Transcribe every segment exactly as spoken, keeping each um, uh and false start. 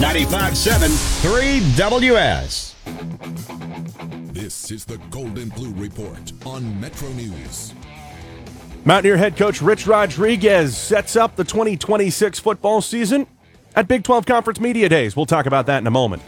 ninety-five point seven three W S. This is the Gold and Blue Report on Metro News. Mountaineer head coach Rich Rodriguez sets up the twenty twenty-six football season at Big twelve Conference Media Days. We'll talk about that in a moment.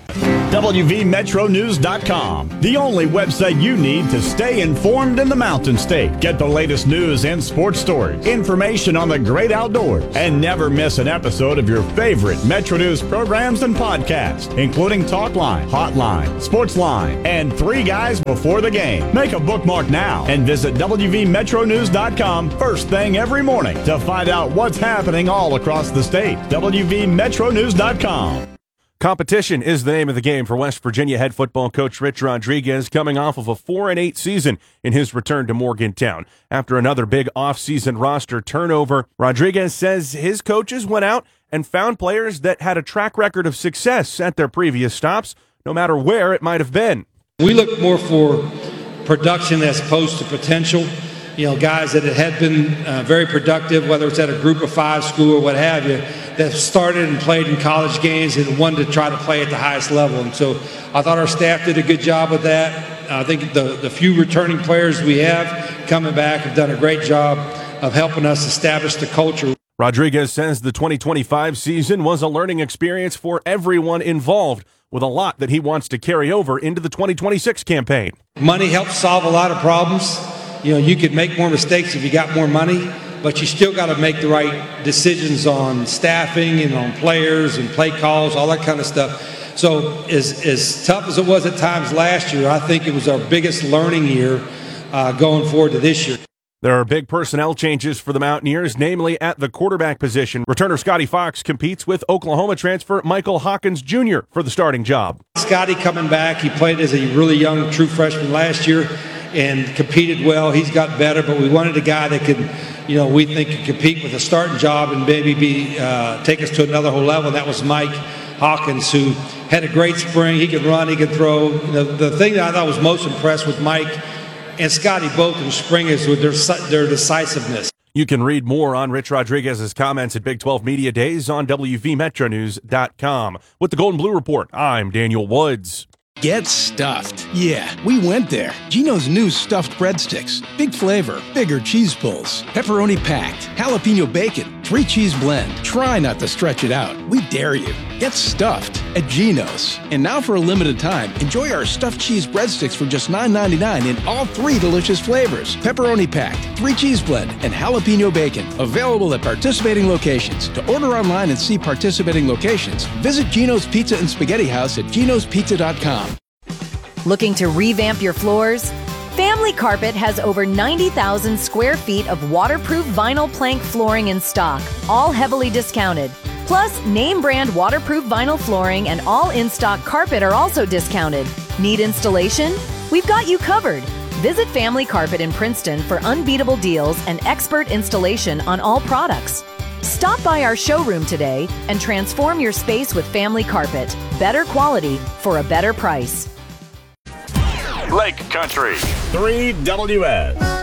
W V Metro News dot com, the only website you need to stay informed in the Mountain State. Get the latest news and sports stories, information on the great outdoors, and never miss an episode of your favorite Metro News programs and podcasts, including Talkline, Hotline, Sportsline, and Three Guys Before the Game. Make a bookmark now and visit W V Metro News dot com first thing every morning to find out what's happening all across the state. W V Metro News dot com. Competition is the name of the game for West Virginia head football coach Rich Rodriguez, coming off of a four and eight season in his return to Morgantown. After another big offseason roster turnover, Rodriguez says his coaches went out and found players that had a track record of success at their previous stops, no matter where it might have been. We look more for production as opposed to potential. You know, guys that had been uh, very productive, whether it's at a group of five school or what have you, that started and played in college games and wanted to try to play at the highest level. And so I thought our staff did a good job with that. I think the, the few returning players we have coming back have done a great job of helping us establish the culture. Rodriguez says the twenty twenty-five season was a learning experience for everyone involved, with a lot that he wants to carry over into the twenty twenty-six campaign. Money helps solve a lot of problems. You know, you could make more mistakes if you got more money, but you still got to make the right decisions on staffing and on players and play calls, all that kind of stuff. So as, as tough as it was at times last year, I think it was our biggest learning year uh, going forward to this year. There are big personnel changes for the Mountaineers, namely at the quarterback position. Returner Scotty Fox competes with Oklahoma transfer Michael Hawkins Junior for the starting job. Scotty coming back. He played as a really young true freshman last year and competed well. He's got better, but we wanted a guy that could, you know, we think could compete with a starting job and maybe be uh, take us to another whole level. And that was Mike Hawkins, who had a great spring. He could run, he could throw. You know, the thing that I thought was most impressed with Mike and Scotty both in spring is with their, their decisiveness. You can read more on Rich Rodriguez's comments at Big twelve Media Days on W V Metro News dot com. With the Gold and Blue Report, I'm Daniel Woods. Get stuffed. Yeah, we went there. Geno's new stuffed breadsticks. Big flavor, bigger cheese pulls, pepperoni packed, jalapeno bacon, three cheese blend. Try not to stretch it out. We dare you. Get stuffed at Geno's. And now for a limited time, enjoy our stuffed cheese breadsticks for just nine ninety-nine in all three delicious flavors. Pepperoni packed, three cheese blend, and jalapeno bacon. Available at participating locations. To order online and see participating locations, visit Geno's Pizza and Spaghetti House at genos pizza dot com. Looking to revamp your floors? Family Carpet has over ninety thousand square feet of waterproof vinyl plank flooring in stock, all heavily discounted. Plus, name brand waterproof vinyl flooring and all in-stock carpet are also discounted. Need installation? We've got you covered. Visit Family Carpet in Princeton for unbeatable deals and expert installation on all products. Stop by our showroom today and transform your space with Family Carpet. Better quality for a better price. Lake Country three W S.